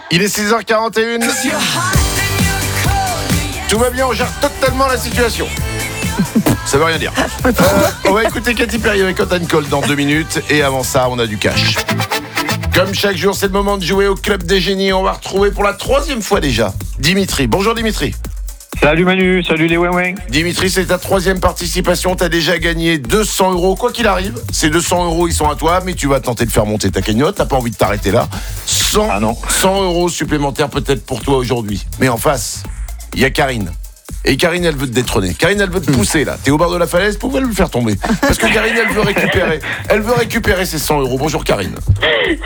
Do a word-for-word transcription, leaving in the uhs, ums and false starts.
Il est six heures quarante et une. Tout va bien, on gère totalement la situation. Ça veut rien dire. Euh, on va écouter Katy Perry avec Hot and Cold dans deux minutes. Et avant ça, on a du cash. Comme chaque jour, c'est le moment de jouer au Club des Génies. On va retrouver pour la troisième fois déjà Dimitri. Bonjour Dimitri. Salut Manu, salut les Weng. Dimitri, c'est ta troisième participation. T'as déjà gagné deux cents euros. Quoi qu'il arrive, ces deux cents euros, ils sont à toi. Mais tu vas tenter de faire monter ta cagnotte. T'as pas envie de t'arrêter là. cent, ah non. cent euros supplémentaires peut-être pour toi aujourd'hui. Mais en face, il y a Karine. Et Karine, elle veut te détrôner. Karine, elle veut te pousser là. T'es au bord de la falaise, pourquoi elle veut le faire tomber? Parce que Karine, elle veut récupérer. Elle veut récupérer ses cent euros. Bonjour Karine.